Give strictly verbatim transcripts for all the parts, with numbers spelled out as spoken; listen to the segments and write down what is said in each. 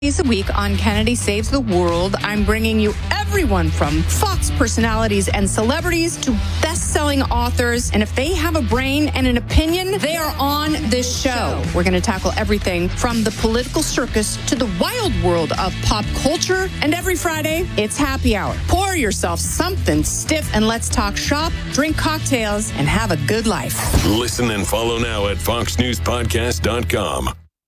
A week on Kennedy Saves the World, I'm bringing you everyone from Fox personalities and celebrities to best-selling authors. And if they have a brain and an opinion, they are on this show. We're going to tackle everything from the political circus to the wild world of pop culture. And every Friday, it's happy hour. Pour yourself something stiff and let's talk shop, drink cocktails, and have a good life. Listen and follow now at fox news podcast dot com.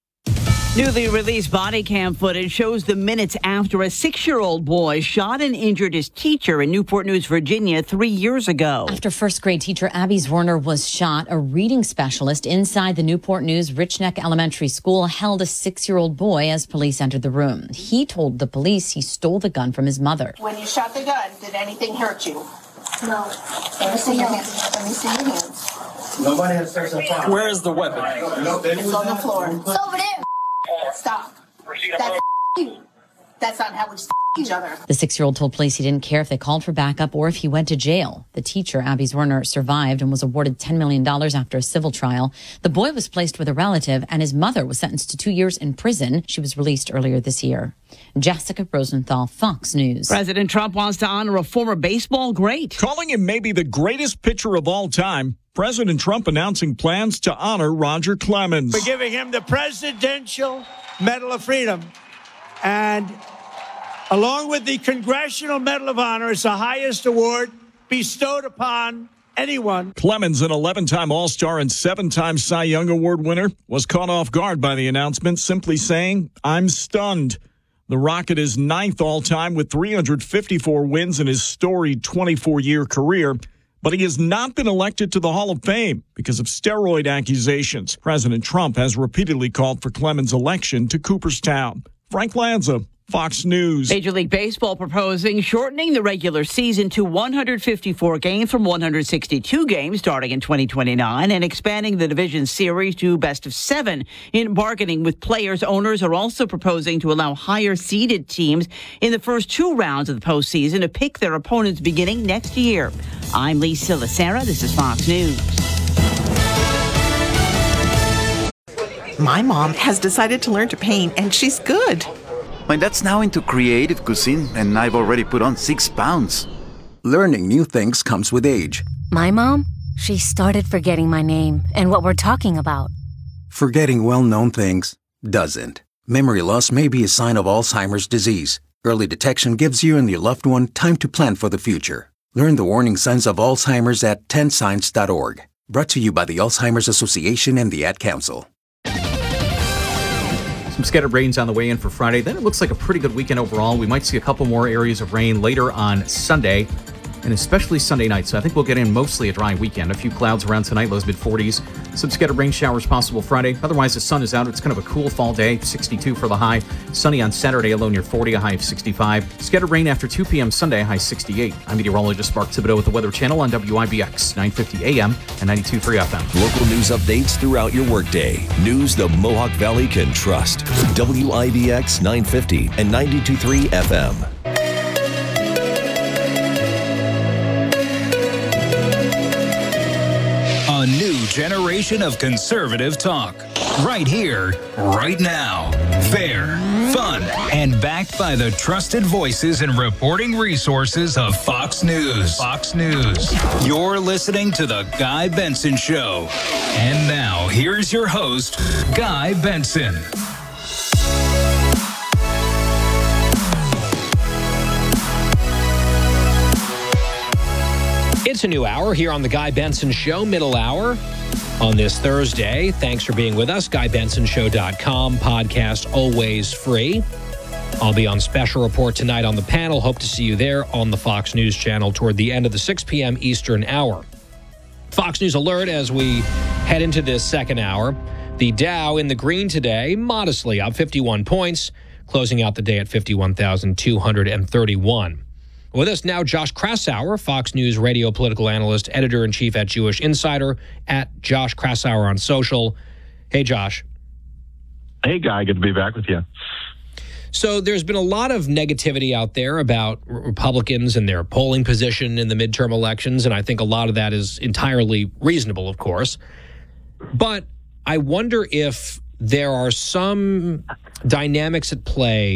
Newly released body cam footage shows the minutes after a six-year-old boy shot and injured his teacher in Newport News, Virginia, three years ago. After first-grade teacher Abby Zwerner was shot, a reading specialist inside the Newport News Rich Neck Elementary School held a six-year-old boy as police entered the room. He told the police he stole the gun from his mother. When you shot the gun, did anything hurt you? No. Let me see your hands. Let me see your hands. Nobody has sex on fire. Where is the weapon? It's on the floor. It's over there. Stop. That's you. That's not how we each other. The six-year-old told police he didn't care if they called for backup or if he went to jail. The teacher, Abby Zwerner, survived and was awarded ten million dollars after a civil trial. The boy was placed with a relative, and his mother was sentenced to two years in prison. She was released earlier this year. Jessica Rosenthal, Fox News. President Trump wants to honor a former baseball great. Calling him maybe the greatest pitcher of all time, President Trump announcing plans to honor Roger Clemens. We're giving him the Presidential Medal of Freedom, and along with the Congressional Medal of Honor, it's the highest award bestowed upon anyone. Clemens, an eleven-time All-Star and seven-time Cy Young Award winner, was caught off guard by the announcement, simply saying, "I'm stunned." The Rocket is ninth all-time with three hundred fifty-four wins in his storied twenty-four-year career. But he has not been elected to the Hall of Fame because of steroid accusations. President Trump has repeatedly called for Clemens' election to Cooperstown. Frank Lanza, Fox News. Major League Baseball proposing shortening the regular season to one hundred fifty-four games from one hundred sixty-two games starting in twenty twenty-nine and expanding the division series to best of seven. In bargaining with players, owners are also proposing to allow higher seeded teams in the first two rounds of the postseason to pick their opponents beginning next year. I'm Lisa Lacera. This is Fox News. My mom has decided to learn to paint, and she's good. My dad's now into creative cuisine, and I've already put on six pounds. Learning new things comes with age. My mom, she started forgetting my name and what we're talking about. Forgetting well-known things doesn't. Memory loss may be a sign of Alzheimer's disease. Early detection gives you and your loved one time to plan for the future. Learn the warning signs of Alzheimer's at ten signs dot org. Brought to you by the Alzheimer's Association and the Ad Council. Some scattered rains on the way in for Friday. Then it looks like a pretty good weekend overall. We might see a couple more areas of rain later on Sunday, and especially Sunday night. So I think we'll get in mostly a dry weekend. A few clouds around tonight, lows mid forties. Some scattered rain showers possible Friday. Otherwise, the sun is out. It's kind of a cool fall day, sixty-two for the high. Sunny on Saturday, a low near forty, a high of sixty-five. Scattered rain after two p.m. Sunday, a high sixty-eight. I'm meteorologist Mark Thibodeau with the Weather Channel on W I B X, nine fifty A M and ninety-two point three F M. Local news updates throughout your workday. News the Mohawk Valley can trust. W I B X nine fifty and ninety-two point three F M. A new generation of conservative talk. Right here, right now. Fair, fun, and backed by the trusted voices and reporting resources of Fox News. Fox News. You're listening to The Guy Benson Show. And now, here's your host, Guy Benson. It's a new hour here on The Guy Benson Show, middle hour on this Thursday. Thanks for being with us. guy benson show dot com, podcast always free. I'll be on special report tonight on the panel. Hope to see you there on the Fox News channel toward the end of the six p.m. Eastern hour. Fox News alert as we head into this second hour. The Dow in the green today, modestly up fifty-one points, closing out the day at fifty-one thousand two hundred thirty-one. With us now, Josh Kraushaar, Fox News radio political analyst, editor-in-chief at Jewish Insider, at Josh Kraushaar on social. Hey, Josh. Hey, Guy. Good to be back with you. So there's been a lot of negativity out there about Republicans and their polling position in the midterm elections, and I think a lot of that is entirely reasonable, of course. But I wonder if there are some dynamics at play